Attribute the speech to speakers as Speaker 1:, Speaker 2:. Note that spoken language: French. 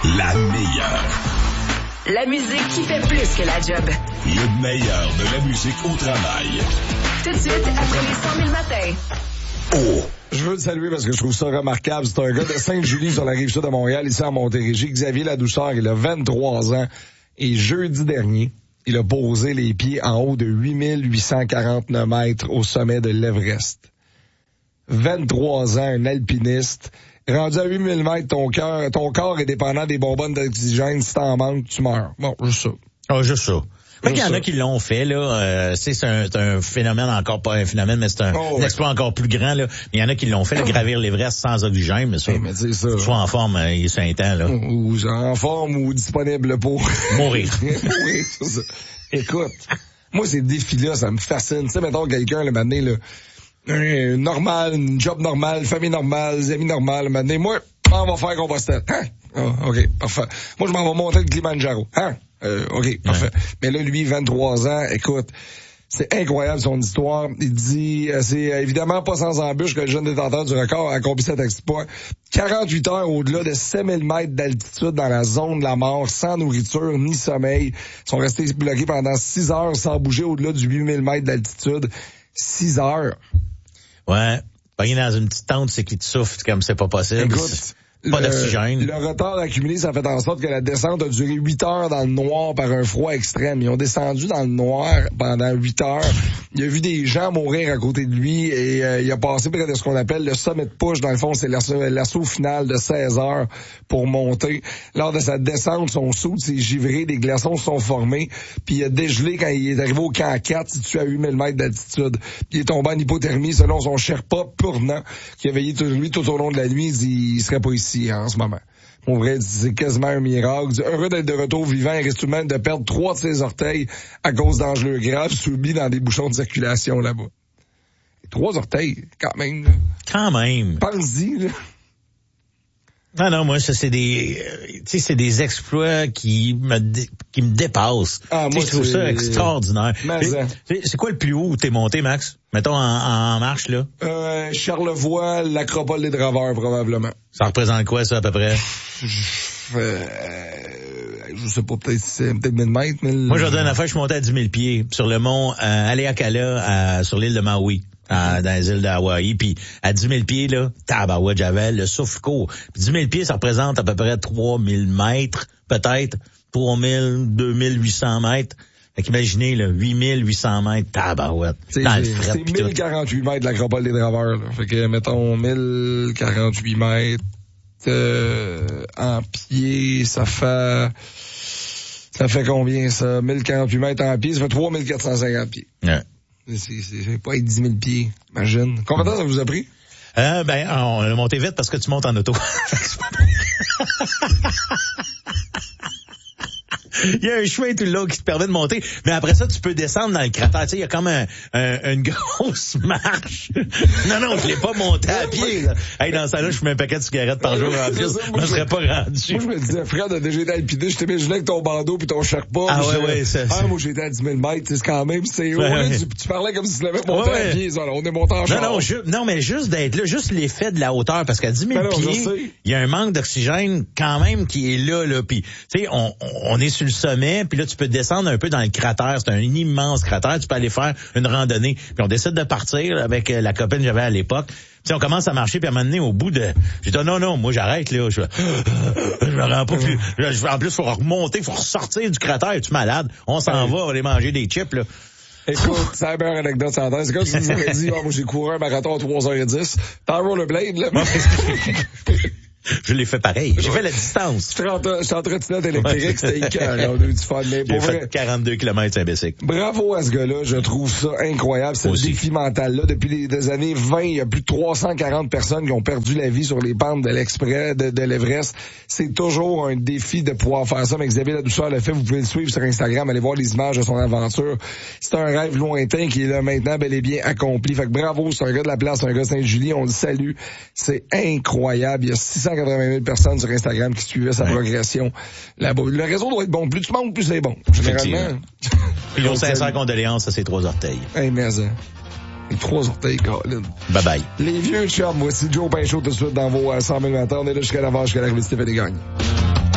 Speaker 1: La meilleure.
Speaker 2: La musique qui fait plus que la job.
Speaker 1: Le meilleur de la musique au travail.
Speaker 2: Tout de suite, après les 100 000 matins.
Speaker 3: Oh! Je veux le saluer parce que je trouve ça remarquable. C'est un gars de Sainte-Julie sur la Rive-Sud de Montréal, ici en Montérégie. Xavier Ladouceur, il a 23 ans. Et jeudi dernier, il a posé les pieds en haut de 8849 mètres au sommet de l'Everest. 23 ans, un alpiniste. Rendu à 8000 mètres, ton corps est dépendant des bonbonnes d'oxygène. Si t'en manques, tu meurs. Bon, juste ça.
Speaker 4: Ah, juste ça. Il y en a qui l'ont fait, là. C'est un phénomène encore pas un phénomène, mais c'est un exploit encore plus grand, là. Mais il y en a qui l'ont fait, là, gravir l'Everest sans oxygène, mais ça.
Speaker 3: Mais c'est ça.
Speaker 4: Soit en forme, il est 5 ans, là.
Speaker 3: Ou en forme ou disponible pour
Speaker 4: mourir.
Speaker 3: Mourir, c'est ça. Écoute, moi, ces défis-là, ça me fascine. Tu sais, mettons quelqu'un, le matin, là, normal, une job normale, famille normale, des amis normales, matin, moi, on va faire Compostelle. Hein? Oh, OK, parfait. Moi, je m'en vais monter le Kilimanjaro. Hein? OK, parfait. Mais là, lui, 23 ans, écoute, c'est incroyable son histoire. Il dit, c'est évidemment pas sans embûche que le jeune détenteur du record a accompli cet exploit. 48 heures au-delà de 7000 mètres d'altitude dans la zone de la mort, sans nourriture ni sommeil. Ils sont restés bloqués pendant 6 heures sans bouger au-delà du 8000 mètres d'altitude. 6 heures.
Speaker 4: Ouais. Pogné dans une petite tente, c'est qu'il te souffle comme c'est pas possible.
Speaker 3: Écoute,
Speaker 4: pas d'oxygène.
Speaker 3: Le retard accumulé, ça a fait en sorte que la descente a duré 8 heures dans le noir par un froid extrême. Ils ont descendu dans le noir pendant 8 heures. Il a vu des gens mourir à côté de lui et il a passé près de ce qu'on appelle le summit push. Dans le fond, c'est l'assaut final de 16 heures pour monter. Lors de sa descente, son soude s'est givré, des glaçons se sont formés, puis il a dégelé quand il est arrivé au camp 4, situé à 8000 mètres d'altitude. Puis il est tombé en hypothermie, selon son Sherpa Purnant, qui a veillé sur lui tout au long de la nuit. Il serait pas ici en ce moment. Pour vrai, c'est quasiment un miracle. Heureux d'être de retour vivant, il reste tout de même de perdre 3 de ses orteils à cause d'engelures graves subis dans des bouchons de circulation là-bas. 3 orteils, quand même.
Speaker 4: Quand même.
Speaker 3: Pense-y, là.
Speaker 4: Non, moi, ça, c'est des exploits qui me dépassent.
Speaker 3: Ah, moi,
Speaker 4: je trouve ça extraordinaire. C'est quoi le plus haut où t'es monté, Max? Mettons en marche, là.
Speaker 3: Charlevoix, l'Acropole des Draveurs, probablement.
Speaker 4: Ça représente quoi, ça, à peu près?
Speaker 3: Je sais pas, peut-être 1000 mètres.
Speaker 4: Moi, je vais dire une affaire, je suis monté à 10 000 pieds sur le mont Haleakala, sur l'île de Maui. Dans les îles d'Hawaï, puis à 10 000 pieds, là, tabarouette, j'avais le souffle court. Puis 10 000 pieds, ça représente à peu près 3000 mètres, peut-être, 2800 mètres. Fait qu'imaginez, là, 8800 mètres, tabarouette. Dans le fret.
Speaker 3: C'est 1048 mètres de l'Acropole des Draveurs, là. Fait que, mettons, 1048 mètres, en pied, ça fait combien, ça? 1048 mètres en pied, ça fait 3450 pieds.
Speaker 4: Ouais.
Speaker 3: C'est pas être 10 000 pieds, imagine. Combien de temps ça vous a pris?
Speaker 4: On a monté vite parce que tu montes en auto. Il y a un chemin tout le long qui te permet de monter, mais après ça, tu peux descendre dans le cratère. Tu sais, il y a comme une grosse marche. Non, je l'ai pas monté à pied, là. Hey, dans ça là, je fumais un paquet de cigarettes par jour en plus. Je me serais pas rendu.
Speaker 3: Moi, je me disais, frère, de déjà été alpiné, je t'imaginais avec ton bandeau pis ton Sherpa. Moi, j'étais à 10 000 mètres, c'est quand même, c'est haut. Tu parlais comme si tu l'avais monté à pied, ça, là. On est monté en char.
Speaker 4: Non, mais juste d'être là, juste l'effet de la hauteur, parce qu'à 10 000 pieds, il y a un manque d'oxygène quand même qui est là, puis, tu sais, on est sur le sommet, puis là, tu peux descendre un peu dans le cratère. C'est un immense cratère. Tu peux aller faire une randonnée. Puis on décide de partir avec la copine que j'avais à l'époque. Puis on commence à marcher, puis à un moment donné, au bout de... J'ai dit, non, moi, j'arrête, là. Je me rends pas plus... En plus, faut remonter, faut ressortir du cratère. Es-tu malade? On s'en va, on va aller manger des chips, là.
Speaker 3: Écoute, c'est la meilleure anecdote sur la terre. C'est comme si tu nous aurais dit, moi, j'ai couru un marathon à 3h10. T'as un rollerblade, là.
Speaker 4: Je l'ai fait pareil. J'ai fait la distance.
Speaker 3: Je suis en trottinette électrique, c'était écœurant. On a eu du fun, mais pour vrai.
Speaker 4: J'ai fait 42 km à bicycle.
Speaker 3: Bravo à ce gars-là. Je trouve ça incroyable, ce défi mental-là. Depuis les années 20, il y a plus de 340 personnes qui ont perdu la vie sur les pentes de l'Express, de l'Everest. C'est toujours un défi de pouvoir faire ça. Mais Xavier Ladouceur l'a fait. Vous pouvez le suivre sur Instagram. Allez voir les images de son aventure. C'est un rêve lointain qui est là maintenant, bel et bien accompli. Fait que bravo, c'est un gars de la place, c'est un gars de Sainte-Julie. On le salue. C'est incroyable. Il y a 680 000 personnes sur Instagram qui suivaient sa progression là-bas. Le réseau doit être bon. Plus tu montes, plus c'est bon. Généralement.
Speaker 4: Puis on sincère condoléances à ses 3 orteils.
Speaker 3: Hey, mais ça. Les 3 orteils, Colin.
Speaker 4: Bye bye.
Speaker 3: Les vieux chums, voici Joe Pinchot tout de suite dans vos 100 000 matins. On est là jusqu'à l'avant, jusqu'à l'arrivée de Stéphanie Gagne.